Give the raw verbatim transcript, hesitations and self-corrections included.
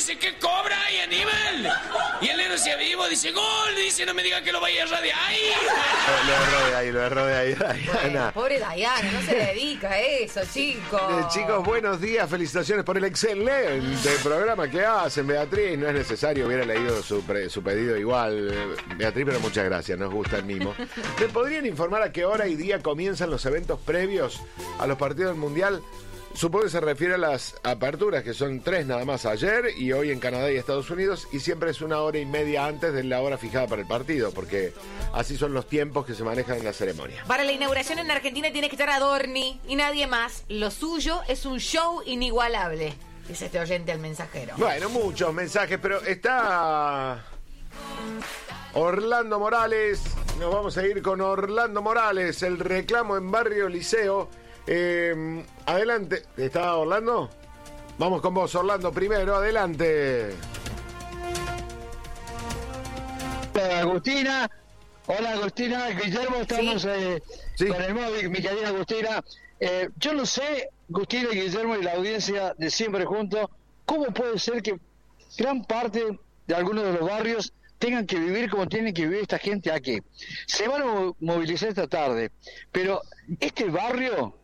dice, ¿qué cobra ahí, Aníbal? Y el negro decía, vivo, dice, gol, dice, no me diga que lo vaya a radiar. ¡Ay! Lo erró de ahí, lo erró de ahí, Dayana. Bueno, pobre Dayana, no se dedica a eso, chicos. Eh, chicos, buenos días, felicitaciones por el excelente programa que hacen, Beatriz. No es necesario, hubiera leído su, pre, su pedido igual, eh, Beatriz, pero muchas gracias, nos gusta el mimo. ¿Me podrían informar a qué hora y día comienzan los eventos previos a los partidos del Mundial? Supongo que se refiere a las aperturas, que son tres nada más ayer y hoy en Canadá y Estados Unidos, y siempre es una hora y media antes de la hora fijada para el partido, porque así son los tiempos que se manejan en la ceremonia. Para la inauguración en Argentina tiene que estar Adorni y nadie más. Lo suyo es un show inigualable, dice este oyente al mensajero. Bueno, muchos mensajes, pero está Orlando Morales. Nos vamos a ir con Orlando Morales, el reclamo en Barrio Liceo. Eh, adelante, ¿está Orlando? Vamos con vos, Orlando, primero, adelante. Hola, Agustina. Hola, Agustina. Guillermo, estamos ¿Sí? Eh, ¿Sí? con el móvil, mi querida Agustina. Eh, yo no sé, Agustina y Guillermo y la audiencia de Siempre Juntos, ¿cómo puede ser que gran parte de algunos de los barrios tengan que vivir como tienen que vivir esta gente aquí? Se van a movilizar esta tarde, pero este barrio